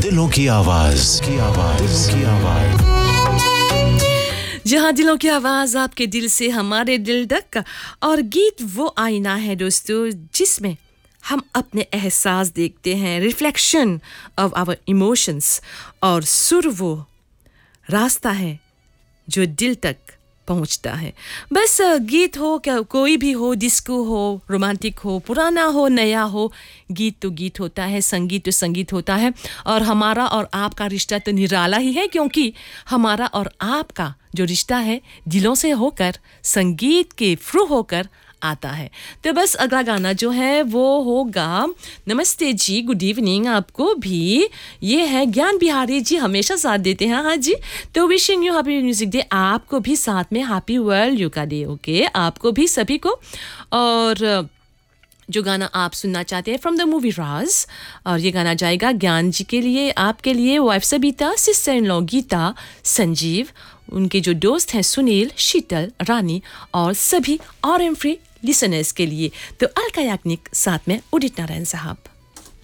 दिलों की आवाज जहाँ दिलों की आवाज़ आपके दिल से हमारे दिल तक। और गीत वो आईना है दोस्तों जिसमें हम अपने एहसास देखते हैं, रिफ्लेक्शन ऑफ आवर इमोशंस। और सुर वो रास्ता है जो दिल तक पहुंचता है। बस गीत हो क्या कोई भी हो, डिस्को हो, रोमांटिक हो, पुराना हो, नया हो, गीत तो गीत होता है, संगीत तो संगीत होता है। और हमारा और आपका रिश्ता तो निराला ही है, क्योंकि हमारा और आपका जो रिश्ता है दिलों से होकर, संगीत के थ्रू होकर आता है। तो बस अगला गाना जो है वो होगा, नमस्ते जी, गुड इवनिंग आपको भी। ये है ज्ञान बिहारी जी, हमेशा साथ देते हैं। हाँ जी, तो wishing you happy music day, आपको भी साथ में हैप्पी वर्ल्ड योगा डे। ओके, आपको भी सभी को। और जो गाना आप सुनना चाहते हैं फ्रॉम द मूवी राज, और ये गाना जाएगा ज्ञान जी के लिए, आपके लिए, wife Sabita, sister in law Geeta, Sanjeev, उनके जो दोस्त हैं सुनील, शीतल, रानी और सभी और एम फ्री लिसनर्स के लिए। तो अलका याग्निक साथ में उदित नारायण साहब।